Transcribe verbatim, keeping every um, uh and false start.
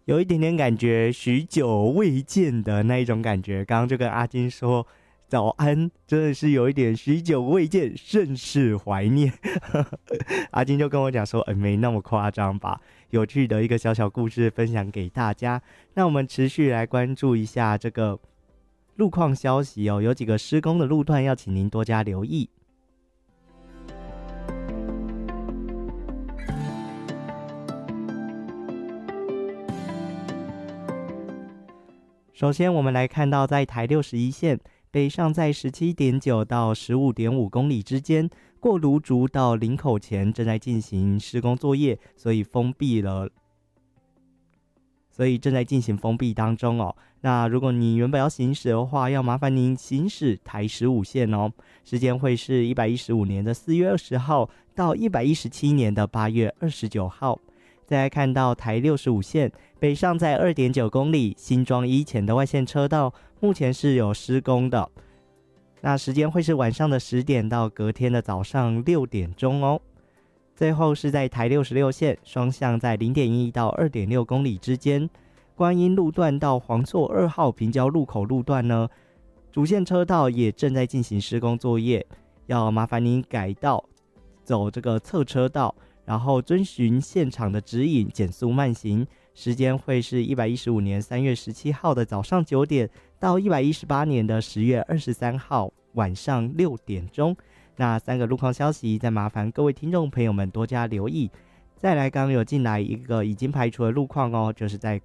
有一点点感觉许久未见的那一种感觉。刚刚就跟阿金说早安，真的是有一点许久未见，甚是怀念。阿金就跟我讲说，欸，没那么夸张吧，有趣的一个小小故事分享给大家。那我们持续来关注一下这个路况消息哦，有几个施工的路段要请您多加留意。首先我们来看到在台六十一线北上在 十七点九 到 十五点五 公里之间，过芦竹到林口前正在进行施工作业，所以封闭了所以正在进行封闭当中哦。那如果你原本要行驶的话，要麻烦您行驶台十五线哦，时间会是一百一十五年的四月二十号到一百一十七年的八月二十九号。再来看到台六十五线北上在 二点九 公里，新庄一前的外线车道目前是有施工的，那时间会是晚上的十点到隔天的早上六点钟哦。最后是在台六十六线双向在 零点一 到 二点六 公里之间，观音路段到黄厝二号平交路口路段呢，主线车道也正在进行施工作业，要麻烦您改道走这个侧车道，然后遵循现场的指引减速慢行，时间会是一百一十五年三月十七号的早上九点到一百一十八年的十月二十三号晚上六点钟。那三个路况消息再麻烦各位听众朋友们多加留意。再来刚刚有进来一个已经排除的路况哦，就是在